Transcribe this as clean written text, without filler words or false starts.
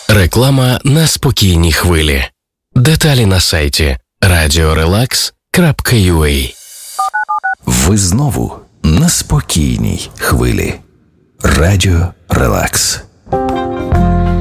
Реклама на спокійній хвилі. Деталі на сайті radiorelax.ua. Ви знову на спокійній хвилі. Радіо Релакс.